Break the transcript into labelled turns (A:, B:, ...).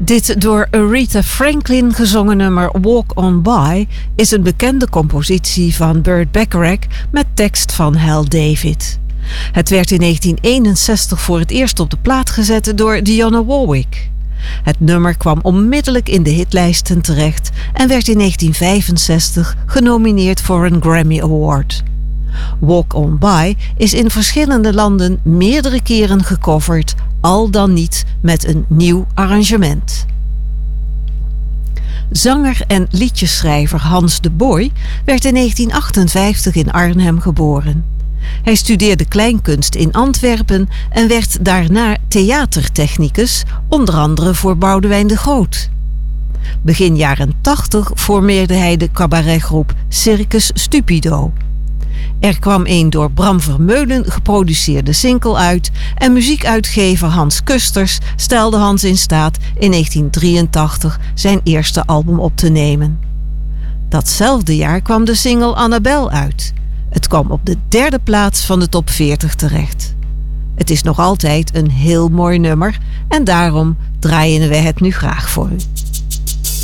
A: Dit door Aretha Franklin gezongen nummer Walk On By is een bekende compositie van Burt Bacharach met tekst van Hal David. Het werd in 1961 voor het eerst op de plaat gezet door Dionne Warwick. Het nummer kwam onmiddellijk in de hitlijsten terecht en werd in 1965 genomineerd voor een Grammy Award. Walk On By is in verschillende landen meerdere keren gecoverd, al dan niet met een nieuw arrangement. Zanger en liedjeschrijver Hans de Boy werd in 1958 in Arnhem geboren. Hij studeerde kleinkunst in Antwerpen en werd daarna theatertechnicus, onder andere voor Boudewijn de Groot. Begin jaren 80 formeerde hij de cabaretgroep Circus Stupido. Er kwam een door Bram Vermeulen geproduceerde single uit en muziekuitgever Hans Kusters stelde Hans in staat in 1983 zijn eerste album op te nemen. Datzelfde jaar kwam de single Annabel uit. Het kwam op de 3e plaats van de top 40 terecht. Het is nog altijd een heel mooi nummer en daarom draaien we het nu graag voor u.